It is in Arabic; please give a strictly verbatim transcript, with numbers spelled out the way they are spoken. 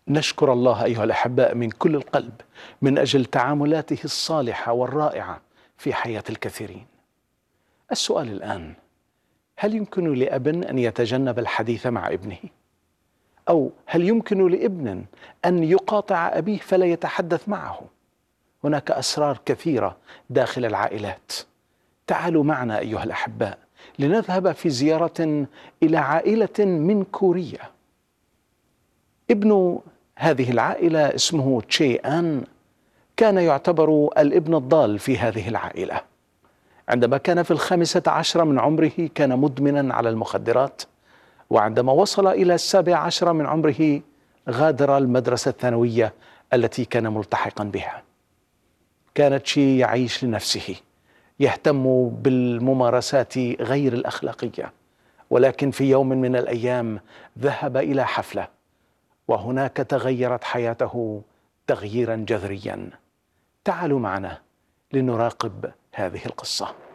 نشكر الله أيها الأحباء من كل القلب من أجل تعاملاته الصالحة والرائعة في حياة الكثيرين. السؤال الآن: هل يمكن لأب أن يتجنب الحديث مع ابنه؟ أو هل يمكن لابن أن يقاطع أبيه فلا يتحدث معه؟ هناك أسرار كثيرة داخل العائلات. تعالوا معنا أيها الأحباء لنذهب في زيارة إلى عائلة من كوريا. ابن هذه العائلة اسمه تشي آن، كان يعتبر الابن الضال في هذه العائلة. عندما كان في الخامسة عشر من عمره كان مدمنا على المخدرات، وعندما وصل إلى السابع عشر من عمره غادر المدرسة الثانوية التي كان ملتحقا بها. كان تشي يعيش لنفسه، يهتم بالممارسات غير الأخلاقية، ولكن في يوم من الأيام ذهب إلى حفلة، وهناك تغيرت حياته تغييرا جذريا. تعالوا معنا لنراقب هذه القصة.